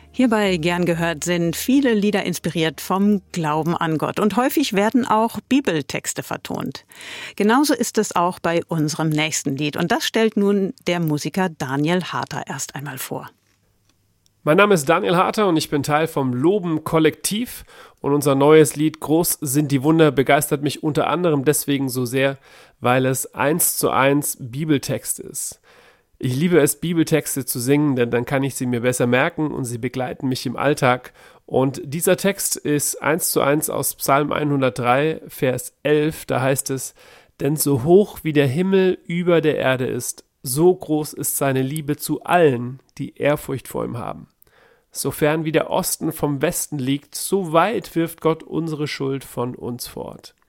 Hierbei gern gehört sind viele Lieder inspiriert vom Glauben an Gott und häufig werden auch Bibeltexte vertont. Genauso ist es auch bei unserem nächsten Lied und das stellt nun der Musiker Daniel Harter erst einmal vor. Mein Name ist Daniel Harter und ich bin Teil vom Loben Kollektiv und unser neues Lied Groß sind die Wunder begeistert mich unter anderem deswegen so sehr, weil es 1:1 Bibeltext ist. Ich liebe es, Bibeltexte zu singen, denn dann kann ich sie mir besser merken und sie begleiten mich im Alltag. Und dieser Text ist 1:1 aus Psalm 103, Vers 11, da heißt es: Denn so hoch wie der Himmel über der Erde ist, so groß ist seine Liebe zu allen, die Ehrfurcht vor ihm haben. Sofern wie der Osten vom Westen liegt, so weit wirft Gott unsere Schuld von uns fort.